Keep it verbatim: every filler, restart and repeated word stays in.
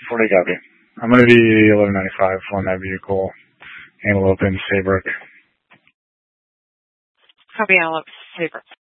forty copy. I'm going to be eleven ninety-five on that vehicle. Antelope in Saybrook. Copy, Antelope, Saybrook.